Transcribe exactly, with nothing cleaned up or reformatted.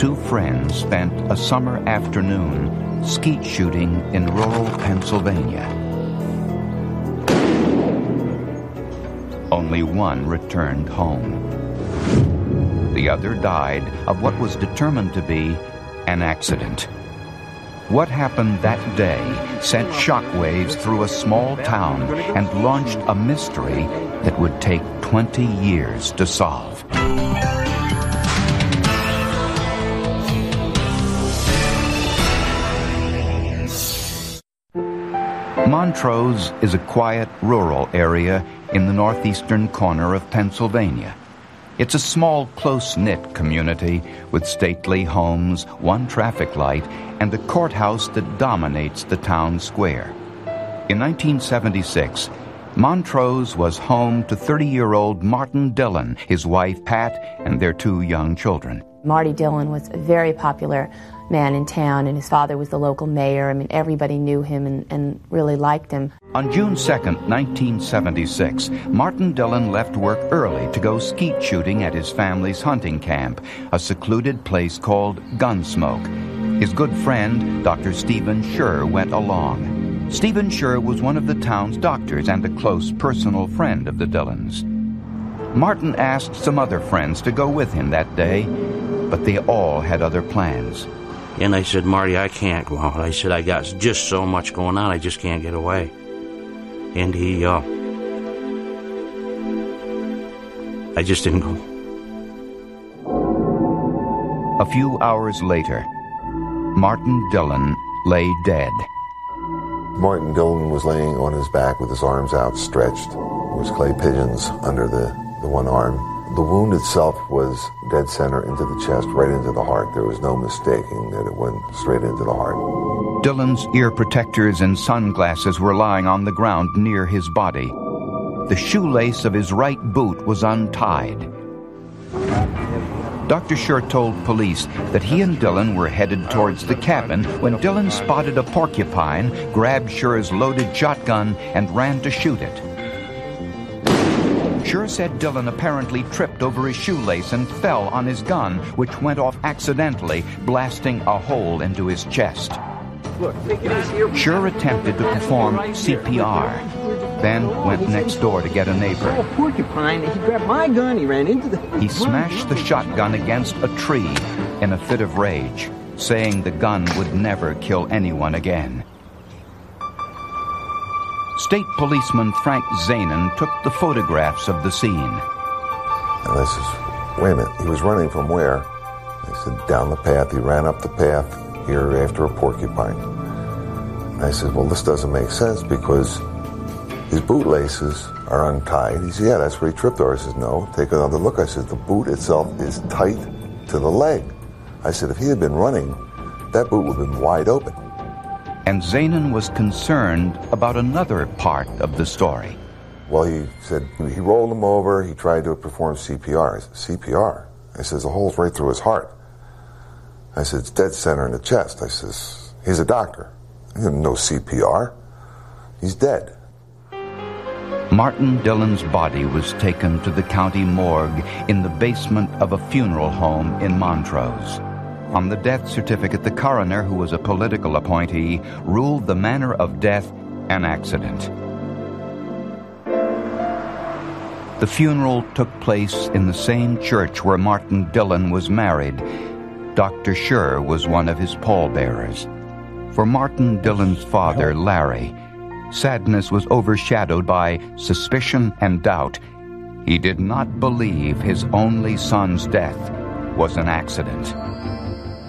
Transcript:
two friends spent a summer afternoon skeet shooting in rural Pennsylvania. Only one returned home. The other died of what was determined to be an accident. What happened that day sent shockwaves through a small town and launched a mystery that would take twenty years to solve. Montrose is a quiet rural area in the northeastern corner of Pennsylvania. It's a small, close-knit community with stately homes, one traffic light, and a courthouse that dominates the town square. In nineteen seventy-six, Montrose was home to thirty-year-old Martin Dillon, his wife Pat, and their two young children. Marty Dillon was a very popular man in town, and his father was the local mayor. I mean, everybody knew him and, and really liked him. On June second, nineteen seventy-six, Martin Dillon left work early to go skeet shooting at his family's hunting camp, a secluded place called Gunsmoke. His good friend, Doctor Stephen Scher, went along. Stephen Scher was one of the town's doctors and a close personal friend of the Dillons. Martin asked some other friends to go with him that day, but they all had other plans. And I said, Marty, I can't go out. I said, I got just so much going on, I just can't get away. And he, uh, I just didn't go. A few hours later, Martin Dillon lay dead. Martin Dillon was laying on his back with his arms outstretched. There was clay pigeons under the, the one arm. The wound itself was dead center into the chest, right into the heart. There was no mistaking that it went straight into the heart. Dillon's ear protectors and sunglasses were lying on the ground near his body. The shoelace of his right boot was untied. Doctor Scher told police that he and Dillon were headed towards the cabin when Dillon spotted a porcupine, grabbed Scher's loaded shotgun, and ran to shoot it. Scher said Dillon apparently tripped over his shoelace and fell on his gun, which went off accidentally, blasting a hole into his chest. Scher attempted to perform C P R, then went next door to get a neighbor. Oh, porcupine! He grabbed my gun. He ran into the. He smashed the shotgun against a tree in a fit of rage, saying the gun would never kill anyone again. State policeman Frank Zanen took the photographs of the scene. And I says, wait a minute, he was running from where? I said, down the path. He ran up the path here after a porcupine. And I said, well, this doesn't make sense because his bootlaces are untied. He said, yeah, that's where he tripped over. I said, no, take another look. I said, the boot itself is tight to the leg. I said, if he had been running, that boot would have been wide open. And Zanen was concerned about another part of the story. Well, he said he rolled him over. He tried to perform C P R. I said, C P R? I says, the hole's right through his heart. I said, it's dead center in the chest. I says, he's a doctor. He didn't know C P R. He's dead. Martin Dillon's body was taken to the county morgue in the basement of a funeral home in Montrose. On the death certificate, the coroner, who was a political appointee, ruled the manner of death an accident. The funeral took place in the same church where Martin Dillon was married. Doctor Scher was one of his pallbearers. For Martin Dillon's father, Larry, sadness was overshadowed by suspicion and doubt. He did not believe his only son's death was an accident.